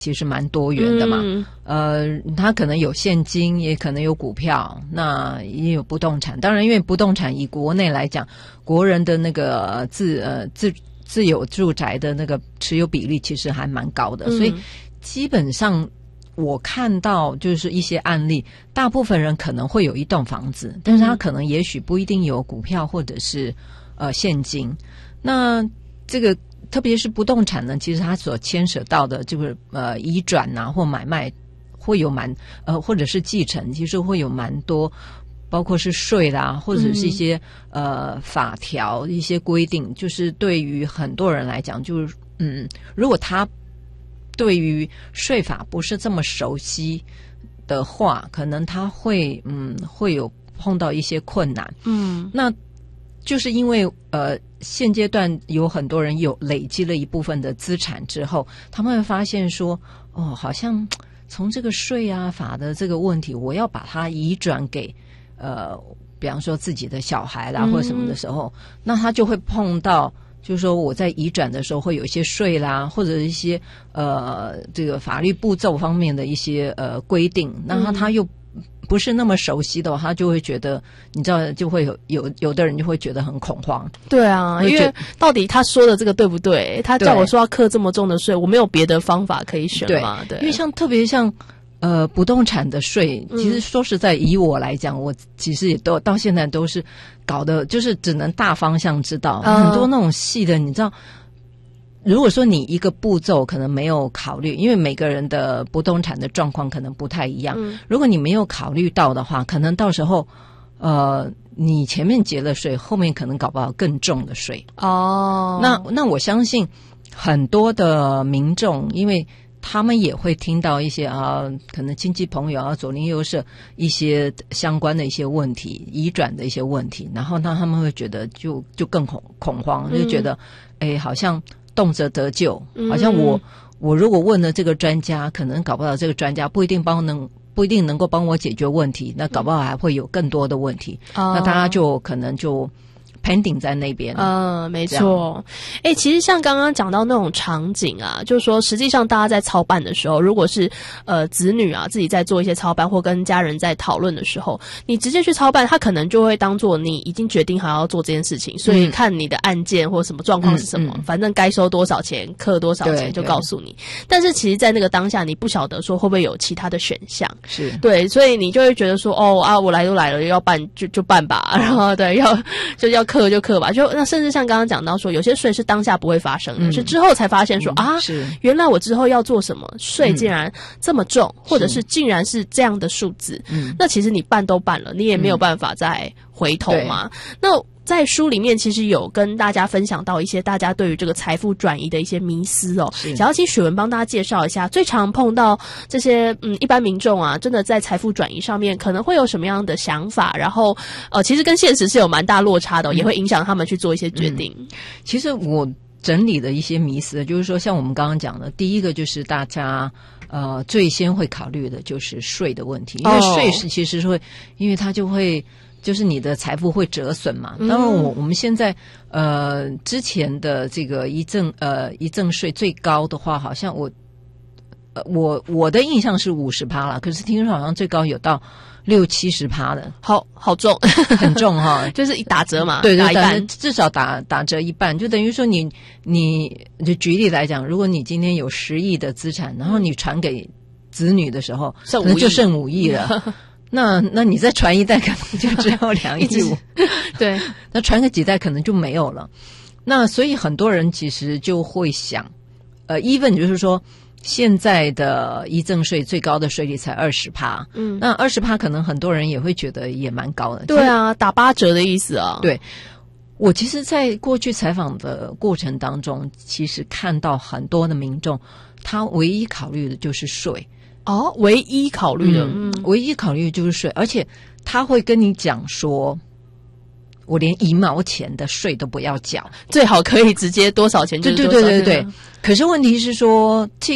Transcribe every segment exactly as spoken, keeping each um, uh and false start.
其实蛮多元的嘛，嗯、呃，它可能有现金，也可能有股票，那也有不动产。当然，因为不动产以国内来讲，国人的那个自呃自自有住宅的那个持有比例其实还蛮高的，嗯、所以基本上我看到就是一些案例，大部分人可能会有一栋房子，但是他可能也许不一定有股票或者是呃现金。那这个。特别是不动产呢，其实它所牵扯到的就是呃移转啊或买卖会有蛮呃或者是继承，其实会有蛮多，包括是税啦，或者是一些、嗯、呃法条一些规定，就是对于很多人来讲，就是嗯，如果他对于税法不是这么熟悉的话，可能他会嗯会有碰到一些困难。嗯，那就是因为呃现阶段有很多人有累积了一部分的资产之后，他们会发现说，哦，好像从这个税啊法的这个问题，我要把它移转给呃，比方说自己的小孩啦、嗯、或者什么的时候，那他就会碰到，就是说我在移转的时候会有一些税啦，或者一些呃这个法律步骤方面的一些呃规定，那他他又不是那么熟悉的话，他就会觉得，你知道，就会有有有的人就会觉得很恐慌。 对啊，因为到底他说的这个对不对？他叫我说要课这么重的税，我没有别的方法可以选嘛？对， 因为像特别像呃不动产的税，其实说实在，以我来讲，我其实也都到现在都是搞的，就是只能大方向知道，嗯、很多那种细的，你知道。如果说你一个步骤可能没有考虑，因为每个人的不动产的状况可能不太一样，嗯、如果你没有考虑到的话，可能到时候呃你前面结了税，后面可能搞不好更重的税。哦，那那我相信很多的民众，因为他们也会听到一些啊，可能亲戚朋友啊、左邻右舍一些相关的一些问题、移转的一些问题，然后那他们会觉得就就更恐恐慌，就觉得哎、嗯，好像动辄得咎，好像我、嗯、我如果问了这个专家，可能搞不好这个专家不一定帮能不一定能够帮我解决问题，那搞不好还会有更多的问题，嗯、那大家就可能就。pending 在那边， 嗯，没错。哎、欸，其实像刚刚讲到那种场景啊，就是说，实际上大家在操办的时候，如果是呃子女啊自己在做一些操办，或跟家人在讨论的时候，你直接去操办，他可能就会当做你已经决定好要做这件事情，所以看你的案件或什么状况是什么，嗯嗯、反正该收多少钱，课多少钱就告诉你。但是其实，在那个当下，你不晓得说会不会有其他的选项，是对，所以你就会觉得说，哦啊，我来都来了，要办就就办吧，然后对，要就要。课就课吧，就那甚至像刚刚讲到说，有些税是当下不会发生的，嗯、是之后才发现说、嗯、啊，原来我之后要做什么税竟然这么重，嗯、或者是竟然是这样的数字，嗯、那其实你办都办了，你也没有办法再回头嘛。嗯、那在书里面其实有跟大家分享到一些大家对于这个财富转移的一些迷思哦，想要请雪文帮大家介绍一下，最常碰到这些嗯一般民众啊，真的在财富转移上面可能会有什么样的想法，然后呃其实跟现实是有蛮大落差的、哦嗯，也会影响他们去做一些决定。嗯、 其实我整理的一些迷思，就是说像我们刚刚讲的，第一个就是大家呃最先会考虑的就是税的问题，因为税是其实是会，因为它就会。就是你的财富会折损嘛？当然我，我我们现在呃之前的这个遗赠呃遗赠税最高的话，好像我呃我我的印象是五十趴啦，可是听说好像最高有到六七十趴的， 好好重， 很重哈， 就是一打折嘛， 对对， 打一半， 至少打打折一半，就等于说你你就举例来讲，如果你今天有十亿的资产，然后你传给子女的时候，可能就剩五亿了。那那你再传一代可能就只有两亿五， 对， 那传个几代可能就没有了。那所以很多人其实就会想，呃 ，even 就是说现在的遗赠税最高的税率才二十趴，嗯，那二十趴可能很多人也会觉得也蛮高的。 对啊，打八折的意思啊。 对，我其实在过去采访的过程当中，其实看到很多的民众，他唯一考虑的就是税。 哦，唯一考虑的， 嗯，唯一考虑就是税，而且他会跟你讲说，我连一毛钱的税都不要缴， 最好可以直接多少钱就对对对对对。可是问题是说，这个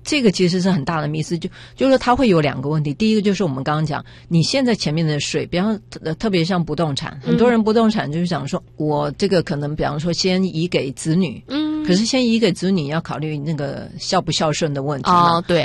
这个其实是很大的迷思，就就是说它会有两个问题。第一个就是我们刚刚讲，你现在前面的税，比方特特别像不动产，很多人不动产就是想说，我这个可能比方说先移给子女，嗯，可是先移给子女要考虑那个孝不孝顺的问题嘛， 哦，对